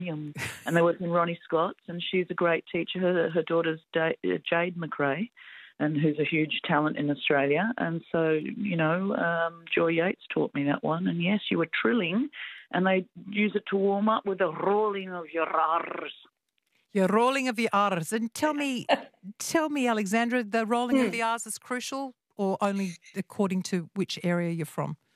and they work in Ronnie Scott's, and she's a great teacher. Her daughter's Jade McRae, and who's a huge talent in Australia. And so, Joy Yates taught me that one. And yes, you were trilling, and they use it to warm up with the rolling of your R's. Your rolling of the R's. And tell me, Alexandra, the rolling of the R's is crucial, or only according to which area you're from?